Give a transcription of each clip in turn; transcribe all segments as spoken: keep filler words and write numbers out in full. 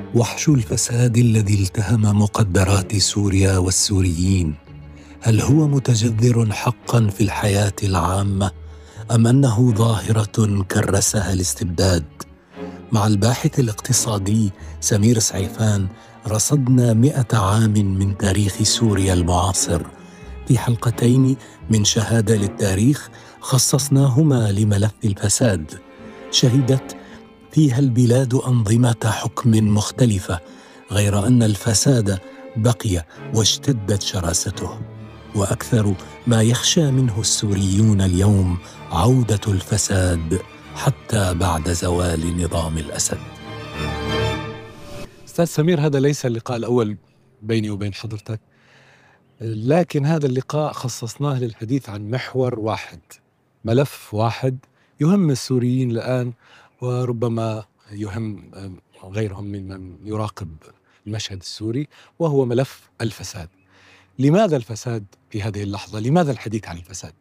وحش الفساد الذي التهم مقدرات سوريا والسوريين، هل هو متجذر حقا في الحياة العامة أم أنه ظاهرة كرسها الاستبداد؟ مع الباحث الاقتصادي سمير سعيفان رصدنا مئة عام من تاريخ سوريا المعاصر في حلقتين من شهادة للتاريخ خصصناهما لملف الفساد، شهدت فيها البلاد أنظمة حكم مختلفة، غير أن الفساد بقي واشتدت شراسته. وأكثر ما يخشى منه السوريون اليوم عودة الفساد حتى بعد زوال نظام الأسد. أستاذ سمير، هذا ليس اللقاء الأول بيني وبين حضرتك، لكن هذا اللقاء خصصناه للحديث عن محور واحد، ملف واحد يهم السوريين الآن، وربما يهم غيرهم ممن يراقب المشهد السوري، وهو ملف الفساد. لماذا الفساد في هذه اللحظة؟ لماذا الحديث عن الفساد؟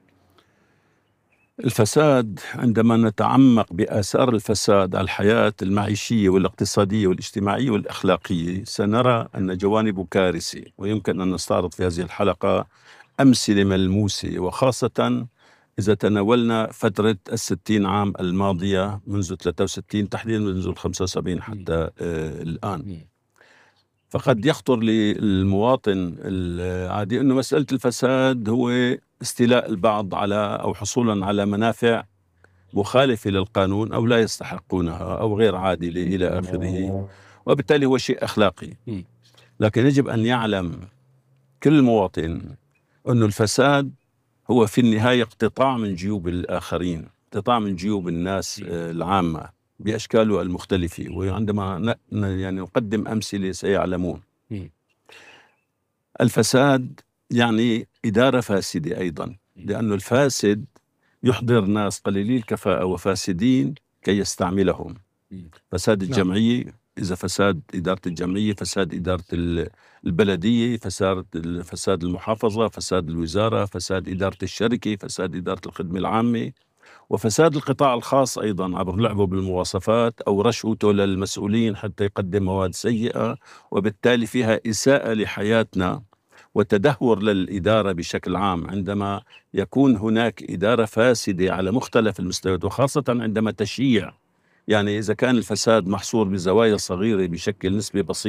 الفساد، عندما نتعمق بآثار الفساد على الحياة المعيشية والاقتصادية والاجتماعية والأخلاقية، سنرى أن جوانب كارثة، ويمكن أن نستعرض في هذه الحلقة أمثلة ملموسة، وخاصة إذا تناولنا فترة الستين عام الماضية منذ ثلاثة وستين تحديدا، منذ الخمسة وسبعين حتى آه الآن. فقد يخطر للمواطن العادي أنه مسألة الفساد هو استيلاء البعض على أو حصولا على منافع مخالفة للقانون أو لا يستحقونها أو غير عادلة إلى آخره، وبالتالي هو شيء أخلاقي. لكن يجب أن يعلم كل مواطن أن الفساد هو في النهاية اقتطاع من جيوب الآخرين، اقتطاع من جيوب الناس العامة بأشكاله المختلفة. وعندما يعني نقدم أمثلة سيعلمون. الفساد يعني إدارة فاسدة أيضا، لأن الفاسد يحضر ناس قليلي الكفاءة وفاسدين كي يستعملهم. فساد الجمعية، إذا فساد إدارة الجمعية، فساد إدارة البلدية، فساد فساد المحافظة، فساد الوزارة، فساد إدارة الشركة، فساد إدارة الخدمة العامة، وفساد القطاع الخاص أيضا عبر لعبه بالمواصفات أو رشوته للمسؤولين حتى يقدم مواد سيئة، وبالتالي فيها إساءة لحياتنا وتدهور للإدارة بشكل عام. عندما يكون هناك إدارة فاسدة على مختلف المستويات، وخاصة عندما تشيع، يعني إذا كان الفساد محصور بزوايا صغيرة بشكل نسبي بسيط